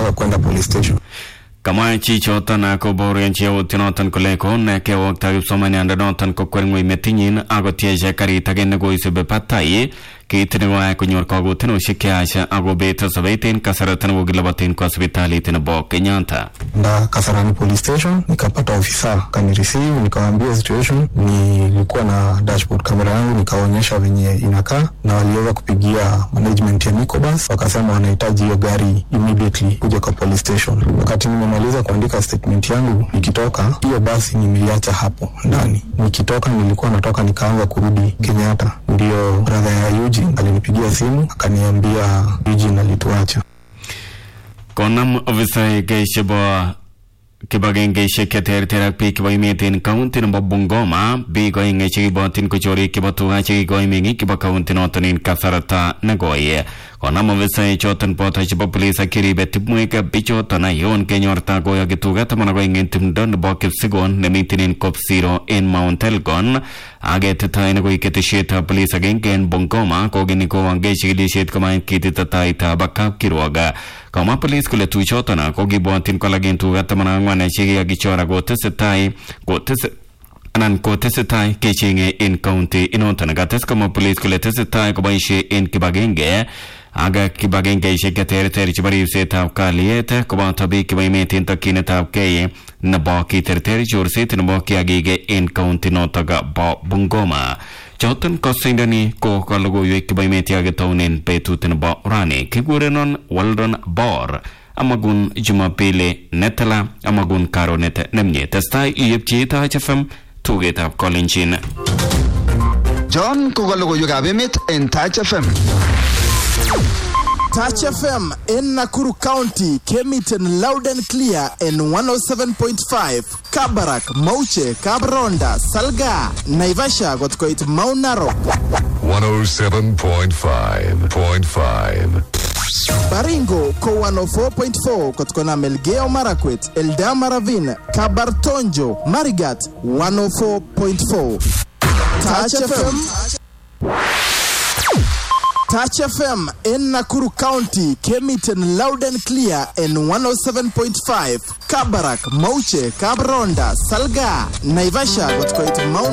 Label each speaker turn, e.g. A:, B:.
A: nikataka kwenda police station.
B: Kama chichoton akobore ncheo tinoton koleko neke wakta kipsomani andanoton kokwerngwe metinyin agotieshe karit age negoisube patai kitiniwa kunyor kagutenushek keasha agobeta sabaiten kasaratan wogilabatin kwa hospitalit nebo Kenyatta.
A: Na Kasarani police station nikapata ofisa kanireceive, nikawaambia situation, nilikuwa na dashboard camera yangu nikaonyesha venye inakaa, na waliweza kupigia management ya Nicobus wakasema wanahitaji hiyo gari immediately kuja kwa police station. Wakati nimemaliza kuandika statement yangu nikitoka, hiyo basi nimeiacha hapo ndani. Nikitoka nilikuwa natoka nikaanza kurudi Kenyatta, ndio brother ya Eugene alinipigia simu akaniambia Eugene alituacha.
B: Konam ofisa geisheba kibagenge sheketer therapy kibaimitin county number Bungoma bigo ingechi botin kuchori kibatuga chi goimingi kiba county notonin Kasarata nagoye. Konam ofisa chotan pota chiba police akiribe tipmuika bichotana yon kenyorta goya gituga tamana goingen timdon bokip sigon nemitinin cop 0 in Mount Elgon ageteta ina goiketisheta police agengen Bungoma koginiko wangechi gidishet kama kititataita bakap kiroga. Kama police kule tuchotana kogibotin kolagen tuga tamana ngwane chigi agichora gotesetai kechinge in county inontana gates kama police kule tesetai kobaishe in kibagenge aga kibagenge sheketer chibari seta kaliete kobata bi kibaimetin takinetab keye na baki ter jorset na baki agige in county notaga Bungoma. Choton kosindani ko kalogoyo kibaimeti agetonen petut na rani kigurenon Waldon Bor amagun Jumapili netala amagun karonet nemye testai iyepchita HFM tugetab Kolenjin.
C: John ko kalogoyo gabemet en Touch FM.
D: Touch FM in Nakuru County came it in loud and clear in 107.5. Kabarak, Mauche, Kabronda, Salga, Naivasha got quite Mount Narok.
E: 107.5.
D: Baringo ko 104.4 kotkona Melgeo Marakwet, Eldama Ravine, Kabartonjo, Marigat 104.4. Touch FM. Touch FM in Nakuru County came it in loud and clear in 107.5. Kabarak, Mauche, Kabronda, Salga, Naivasha got quite Mount